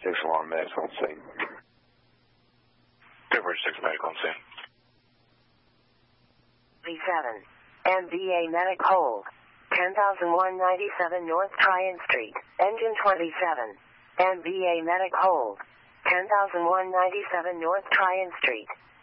6-1 medical on scene. 246 medical on scene. B7. MBA medic hold. 10,197 North Tryon Street. Engine 27. MBA medic hold. 10,197 North Tryon Street.